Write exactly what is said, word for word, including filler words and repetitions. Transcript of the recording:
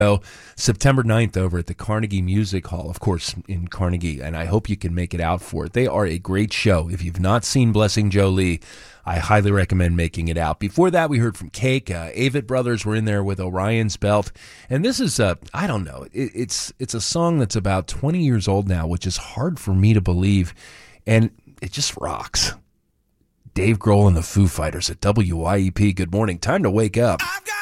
September ninth over at the Carnegie Music Hall, of course, in Carnegie, and I hope you can make it out for it. They are a great show. If you've not seen Blessing Jolie, I highly recommend making it out. Before that, we heard from Cake. Uh, Avett Brothers were in there with Orion's Belt, and this is, uh, I don't know, it, it's it's a song that's about twenty years old now, which is hard for me to believe, and it just rocks. Dave Grohl and the Foo Fighters at W I E P. Good morning. Time to wake up. I've got